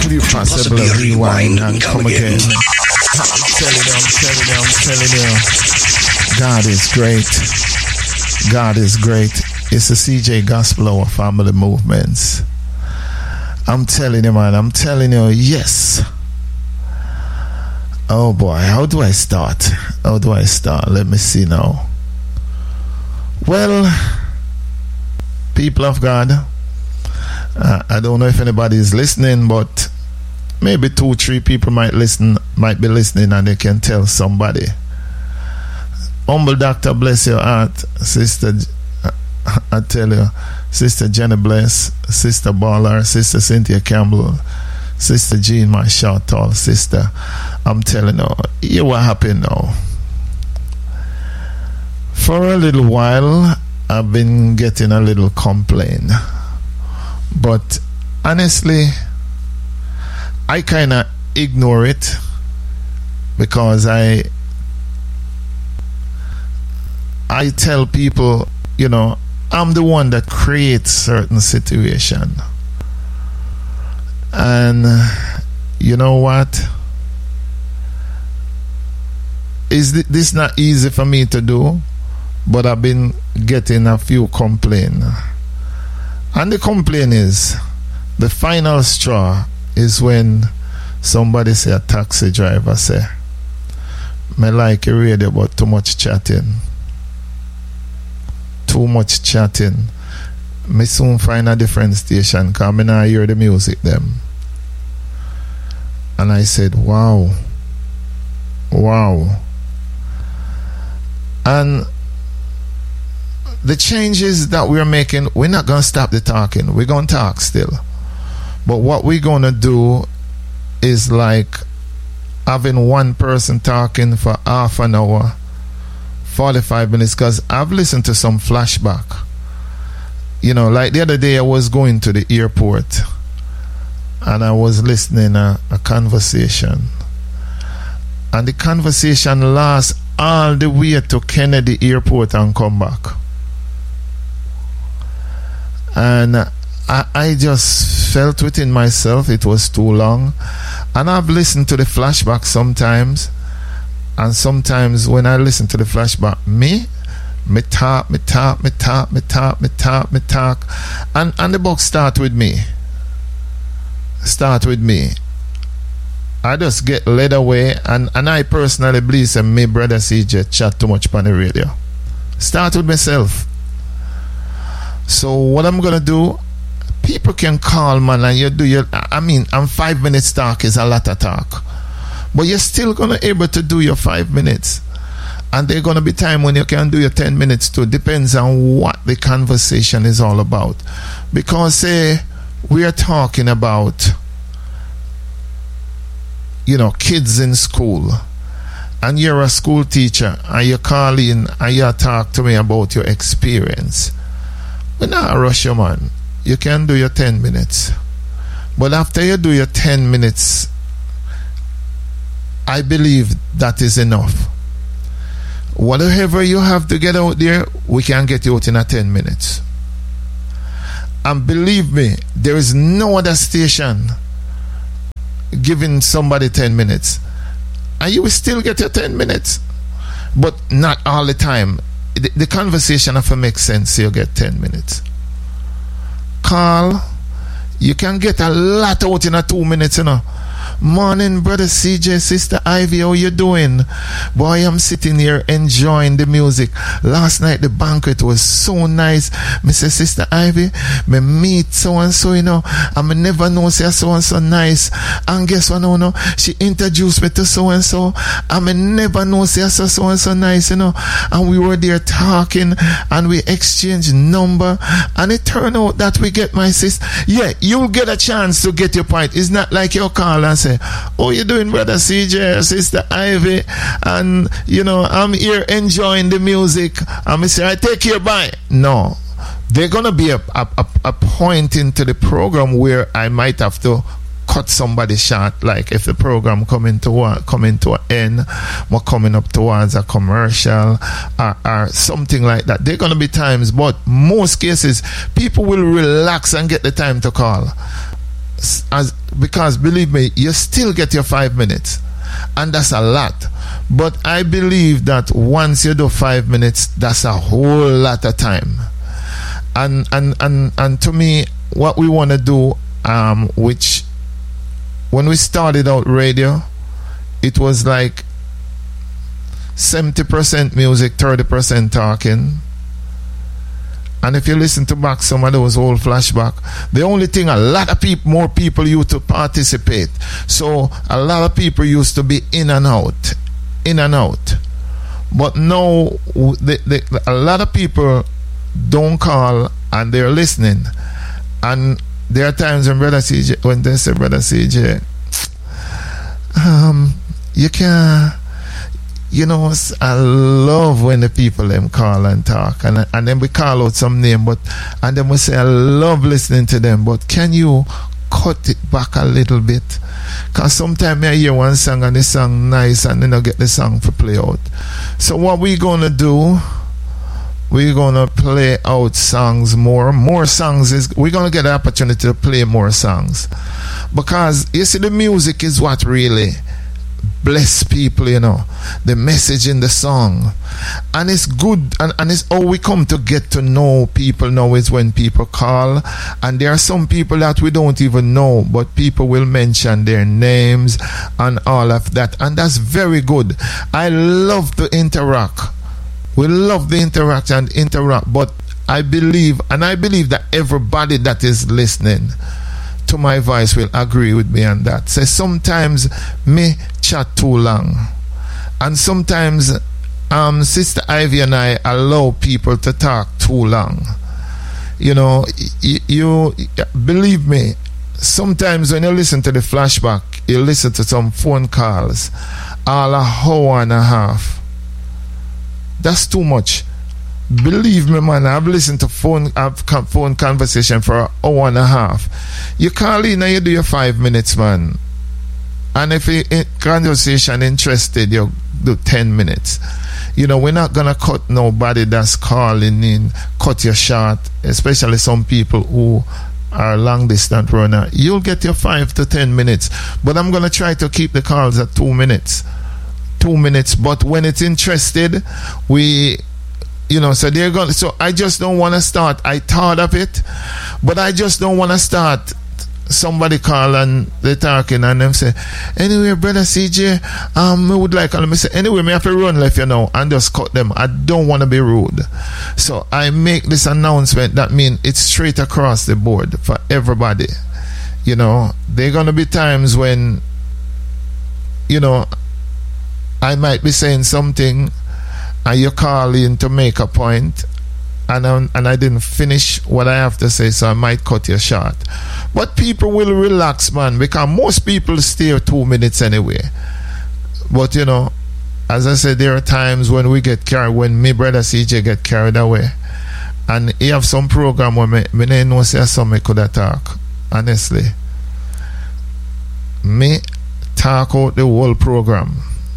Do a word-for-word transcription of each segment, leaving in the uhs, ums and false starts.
Could you possibly rewind and come again? again? I'm telling you, I'm telling you, I'm telling you. God is great. God is great. It's the C J Gospel Hour Family Movements. I'm telling you, man. I'm telling you, yes. Oh boy, how do I start? How do I start? Let me see now. Well, people of God, uh, I don't know if anybody is listening, but maybe two, three people might listen, might be listening, and they can tell somebody. Humble Doctor, bless your heart, Sister. I tell you, Sister Jenny Bless, Sister Baller, Sister Cynthia Campbell, Sister Jean, my short tall sister. I'm telling you, you what happened now. For a little while, I've been getting a little complaint, but honestly, I kind of ignore it because I I tell people, you know, I'm the one that creates certain situation. And you know what? Is this not easy for me to do? But I've been getting a few complaints. And the complaint is, the final straw is when somebody say, a taxi driver say, me like a radio but too much chatting. Too much chatting. Me soon find a different station because I now hear the music them. And I said, wow. Wow. And the changes that we're making, we're not going to stop the talking. We're going to talk still. But what we're going to do is like having one person talking for half an hour, forty-five minutes, because I've listened to some flashback. You know, like the other day I was going to the airport and I was listening a, a conversation. And the conversation lasts all the way to Kennedy Airport and come back. And I, I just felt within myself it was too long. And I've listened to the flashback sometimes. And sometimes when I listen to the flashback, me, me talk, me talk, me talk, me talk, me talk, me talk. And, and the book start with me. Start with me. I just get led away. And, and I personally believe that me, brother C J, chat too much on the radio. Start with myself. So what I'm going to do, people can call, man, and you do your, I mean, and five minutes talk is a lot of talk. But you're still going to be able to do your five minutes. And there's going to be time when you can do your ten minutes too. Depends on what the conversation is all about. Because, say, we are talking about, you know, kids in school. And you're a school teacher. And you call in and you talk to me about your experience. We're not a rush you, man. You can do your ten minutes. But after you do your ten minutes, I believe that is enough. Whatever you have to get out there, we can get you out in a ten minutes. And believe me, there is no other station giving somebody ten minutes. And you will still get your ten minutes. But not all the time. The, the conversation have to make sense, so you get ten minutes. Call. You can get a lot out in a two minutes, you know. Morning, brother C J, sister Ivy, how you doing? Boy, I'm sitting here enjoying the music. Last night the banquet was so nice. Me say, sister Ivy, me meet so and so, you know, and me never know say so and so nice. And guess what, no, no, she introduced me to so and so, and me never know say so so and so nice, you know. And we were there talking, and we exchanged number, and it turned out that we get my sister. Yeah, you'll get a chance to get your point. It's not like you call and say, oh, you doing, brother C J, sister Ivy, and you know, I'm here enjoying the music. I'm say, I take care, bye. No, there's gonna be a, a, a, a point into the program where I might have to cut somebody short, like if the program coming to coming to an end, we're coming up towards a commercial or, or something like that. There are gonna be times, but most cases people will relax and get the time to call. as because believe me, you still get your five minutes, and that's a lot. But I believe that once you do five minutes, that's a whole lot of time. And and and and to me, what we want to do, um, which when we started out radio, it was like seventy percent music, thirty percent talking. And if you listen to back some of those old flashback, the only thing, a lot of people, more people used to participate. So a lot of people used to be in and out, in and out. But now the, the, a lot of people don't call and they're listening. And there are times when Brother C J, when they say, Brother C J, um, you can't. You know, I love when the people them call and talk, and and then we call out some name, but and then we say I love listening to them, but can you cut it back a little bit? Because sometimes I hear one song and the song nice, and then I get the song to play out. So what we gonna do? We're gonna play out songs more, more songs is we're gonna get the opportunity to play more songs, because you see the music is what really bless people, you know, the message in the song. And it's good, and, and it's how we come to get to know people now is when people call, and there are some people that we don't even know, but people will mention their names and all of that, and that's very good. I love to interact. We love the interaction and interact, but I believe, and I believe that everybody that is listening to my voice will agree with me on that. So sometimes me chat too long, and sometimes um Sister Ivy and I allow people to talk too long. You know, y- you believe me, sometimes when you listen to the flashback, you listen to some phone calls all a hour and a half. That's too much. Believe me, man, I've listened to phone I've phone conversation for an hour and a half. You call in and you do your five minutes, man. And if you in conversation interested, you do ten minutes. You know, we're not gonna cut nobody that's calling in, cut your short, especially some people who are long distance runner. You'll get your five to ten minutes. But I'm gonna try to keep the calls at two minutes. Two minutes. But when it's interested, we You know, so they're going. So I just don't want to start. I thought of it, but I just don't want to start. Somebody call and they're talking and them say, anyway, Brother C J, um, I would like. And me say, anyway, me have to run left, you know, and just cut them. I don't want to be rude, so I make this announcement. That means it's straight across the board for everybody. You know, there are gonna be times when, you know, I might be saying something, and you call in to make a point, and um, and I didn't finish what I have to say, so I might cut you short. But people will relax, man, because most people stay two minutes anyway. But you know, as I said, there are times when we get carried, when me Brother C J get carried away, and he have some program where me, me no know say something could talk. Honestly, me talk out the whole program.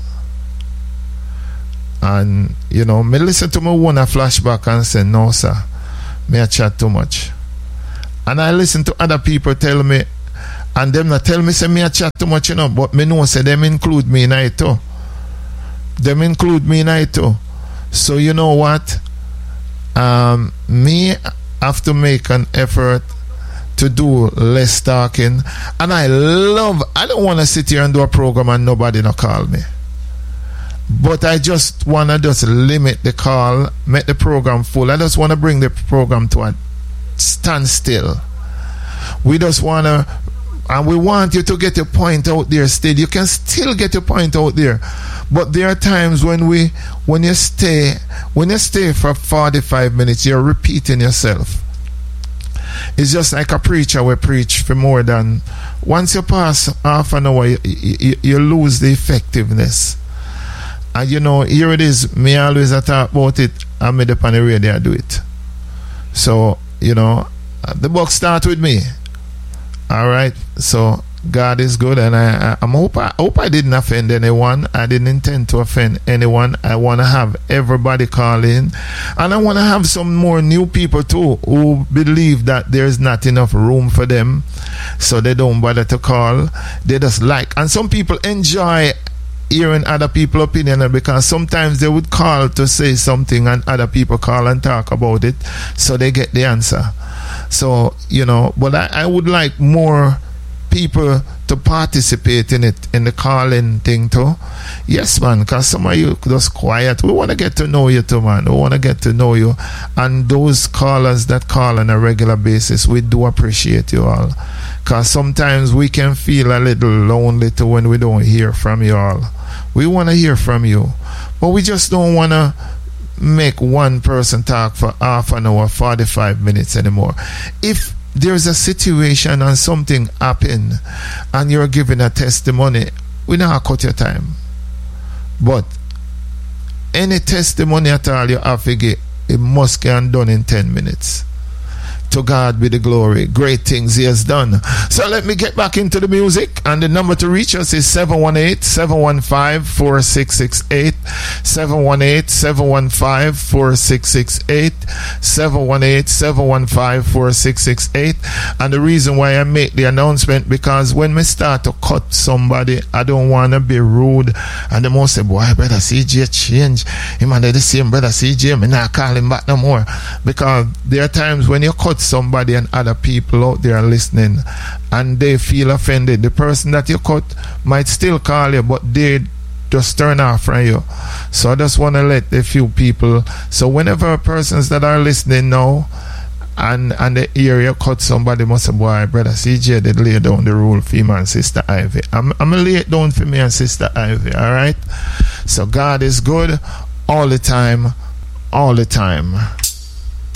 And you know, me listen to my one a flashback and say, no sir, me a chat too much. And I listen to other people tell me, and them not tell me say me a chat too much, you know, but me know say them include me in it too. Them include me in it too. So you know what? Um, me have to make an effort to do less talking. And I love, I don't want to sit here and do a program and nobody no call me. But I just want to just limit the call, make the program full. I just want to bring the program to a standstill. We just want to, and we want you to get your point out there still. You can still get your point out there. But there are times when we, when you stay, when you stay for forty-five minutes, you're repeating yourself. It's just like a preacher will preach for more than, once you pass half an hour, you, you, you lose the effectiveness. And you know, here it is, me always I talk about it, I made up on the radio, I do it. So, you know, the buck start with me. Alright, so God is good, and I, I, I'm hope I hope I didn't offend anyone. I didn't intend to offend anyone. I want to have everybody call in, and I want to have some more new people too who believe that there's not enough room for them, so they don't bother to call. They just like, and some people enjoy hearing other people's opinion, because sometimes they would call to say something and other people call and talk about it, so they get the answer. So, you know, but I, I would like more people to participate in it, in the calling thing too. Yes, man, because some of you just quiet. We want to get to know you too, man. We want to get to know you. And those callers that call on a regular basis, we do appreciate you all. Because sometimes we can feel a little lonely too when we don't hear from you all. We want to hear from you, but we just don't want to make one person talk for half an hour, forty-five minutes anymore. If there's a situation and something happen and you're giving a testimony, we not cut your time. But any testimony at all you have to get, it must get done in ten minutes. To God be the glory. Great things he has done. So let me get back into the music. And the number to reach us is seven one eight, seven one five, four six six eight. seven one eight, seven one five, four six six eight. seven one eight, seven one five, four six six eight. And the reason why I make the announcement, because when we start to cut somebody, I don't want to be rude. And they must say, boy, brother C J change. Him and the same brother C J, me not call him back no more. Because there are times when you cut somebody and other people out there listening and they feel offended. The person that you cut might still call you, but they just turn off from you. So I just want to let a few people, so whenever persons that are listening now and and the area cut somebody, must say, boy, brother C J did lay down the rule for him and Sister Ivy. I'm, I'm gonna lay it down for me and Sister Ivy. Alright, so God is good all the time, all the time.